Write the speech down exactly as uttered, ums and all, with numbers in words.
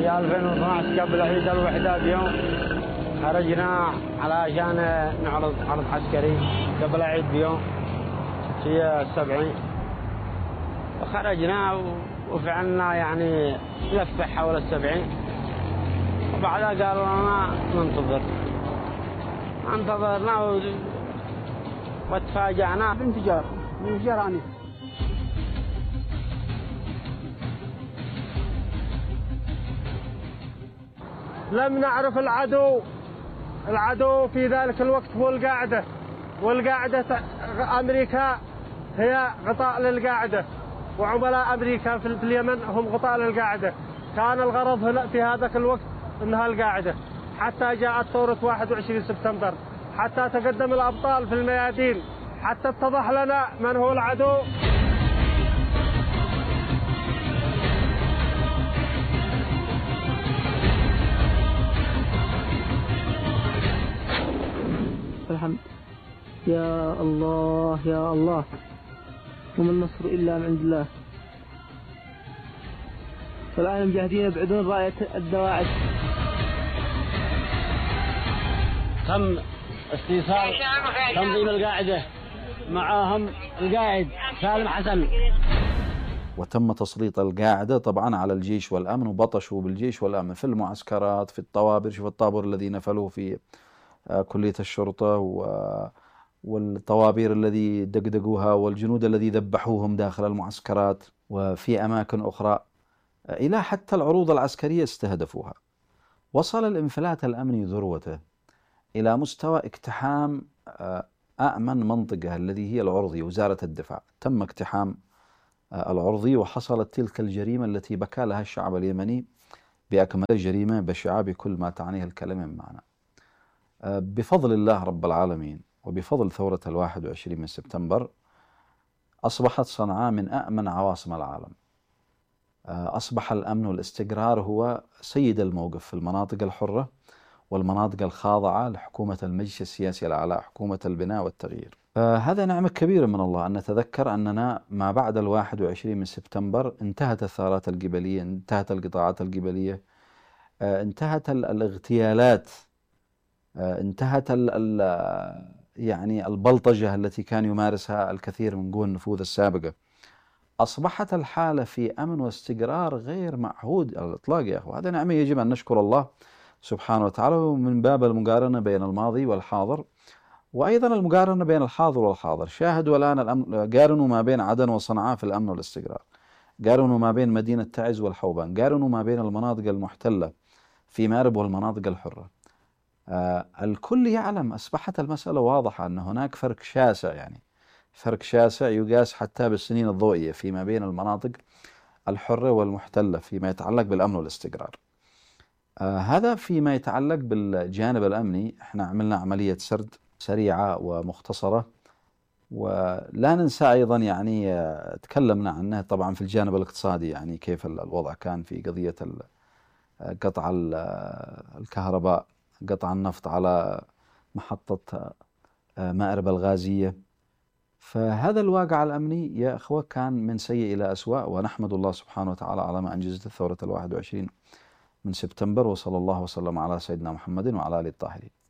في ألفين واثناشر قبل عيد الوحدة بيوم خرجنا علشان نعرض عرض عسكري قبل عيد بيوم في السبعين، وخرجنا وفعلنا يعني لفة حول السبعين، وبعدها قالوا لنا ننتظر. انتظرنا وتفاجأنا بانفجار بانفجار عنيف. لم نعرف العدو العدو في ذلك الوقت هو القاعدة، والقاعدة أمريكا هي غطاء للقاعدة، وعملاء أمريكا في اليمن هم غطاء للقاعدة. كان الغرض هنا في هذاك الوقت أنها القاعدة، حتى جاءت ثورة واحد وعشرين سبتمبر، حتى تقدم الأبطال في الميادين، حتى اتضح لنا من هو العدو. الحمد يا الله يا الله، وما النصر إلا من عند الله. فالآن المجاهدين يبعدون راية الدواعش. تم استئصال تنظيم القاعدة، معاهم القائد سالم حسن. وتم تسليط القاعدة طبعا على الجيش والأمن، وبطشوا بالجيش والأمن في المعسكرات، في الطوابر. شوف الطابور الذي نفلوه في كلية الشرطة، والطوابير الذي دقدقوها، والجنود الذي ذبحوهم داخل المعسكرات وفي أماكن أخرى، إلى حتى العروض العسكرية استهدفوها. وصل الانفلات الأمني ذروته إلى مستوى اقتحام أأمن منطقة الذي هي العرضي، وزارة الدفاع. تم اقتحام العرضي، وحصلت تلك الجريمة التي بكى لها الشعب اليمني بأكمل. جريمة بشعة بكل ما تعنيه الكلمة من معنى. بفضل الله رب العالمين وبفضل ثورة الواحد وعشرين من سبتمبر أصبحت صنعاء من أأمن عواصم العالم. أصبح الأمن والاستقرار هو سيد الموقف في المناطق الحرة والمناطق الخاضعة لحكومة المجلس السياسي الأعلى، حكومة البناء والتغيير. هذا نعمة كبيرة من الله أن نتذكر أننا ما بعد الواحد وعشرين من سبتمبر انتهت الثارات القبلية، انتهت القطاعات القبلية، انتهت الاغتيالات، انتهت ال ال يعني البلطجة التي كان يمارسها الكثير من قوى النفوذ السابقة. أصبحت الحالة في أمن واستقرار غير معهود على الإطلاق يا أخوة. هذا نعمة يجب أن نشكر الله سبحانه وتعالى، من باب المقارنة بين الماضي والحاضر، وأيضا المقارنة بين الحاضر والحاضر. شاهدوا الآن الأمن، قارنوا ما بين عدن وصنعاء في الأمن والاستقرار، قارنوا ما بين مدينة تعز والحوبان، قارنوا ما بين المناطق المحتلة في مأرب والمناطق الحرة. آه الكل يعلم، أصبحت المسألة واضحة أن هناك فرق شاسع، يعني فرق شاسع يقاس حتى بالسنين الضوئية فيما بين المناطق الحرة والمحتلة فيما يتعلق بالأمن والاستقرار. آه هذا فيما يتعلق بالجانب الأمني. احنا عملنا عملية سرد سريعة ومختصرة، ولا ننسى أيضا يعني آه تكلمنا عنه طبعا في الجانب الاقتصادي، يعني كيف الوضع كان في قضية قطع الكهرباء، قطع النفط على محطة مأرب الغازية. فهذا الواقع الأمني يا أخوة كان من سيء إلى أسوأ، ونحمد الله سبحانه وتعالى على ما أنجزت الثورة الواحد وعشرين من سبتمبر. وصلى الله وسلم على سيدنا محمد وعلى آله الطاهرين.